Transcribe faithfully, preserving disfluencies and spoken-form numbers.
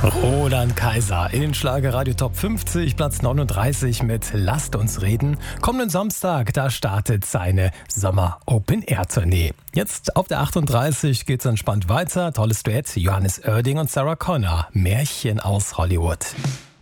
Roland Kaiser in den Schlagerradio Top fünfzig, Platz neununddreißig mit Lasst uns reden. Kommenden Samstag, da startet seine Sommer-Open-Air-Tournee. Jetzt auf der achtunddreißig geht's entspannt weiter. Tolles Duett, Johannes Oerding und Sarah Connor. Märchen aus Hollywood.